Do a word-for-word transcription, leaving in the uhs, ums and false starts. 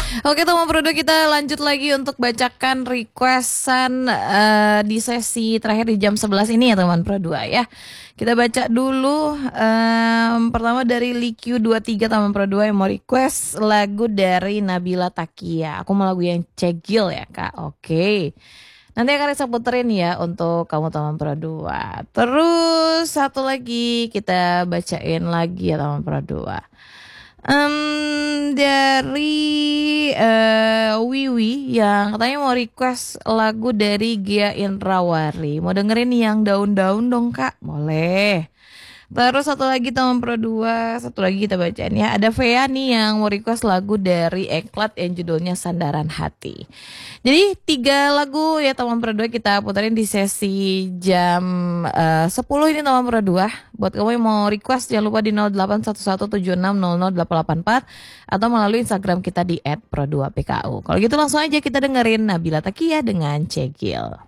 Oke teman Prodo, kita lanjut lagi untuk bacakan requestan uh, di sesi terakhir di jam sebelas ini ya teman Prodo ya. Kita baca dulu um, pertama dari Liq dua puluh tiga teman Prodo yang mau request lagu dari Nabila Takia. Aku mau lagu yang Cegil ya Kak. Oke. Nanti akan saya puterin ya untuk kamu teman Prodo. Terus satu lagi kita bacain lagi ya teman Prodo. Um, dari uh, Wiwi yang katanya mau request lagu dari Gia Indrawari. Mau dengerin yang daun-daun dong Kak? Boleh. Terus satu lagi teman Pro dua, satu lagi kita bacain ya. Ada Vea nih yang mau request lagu dari Eklat yang judulnya Sandaran Hati. Jadi tiga lagu ya teman Pro dua kita puterin di sesi jam uh, sepuluh ini teman Pro dua. Buat kamu yang mau request jangan lupa di nol delapan satu satu tujuh enam nol nol delapan delapan empat atau melalui Instagram kita di et pro dua p k u. Kalau gitu langsung aja kita dengerin Nabila Takia dengan Cegil.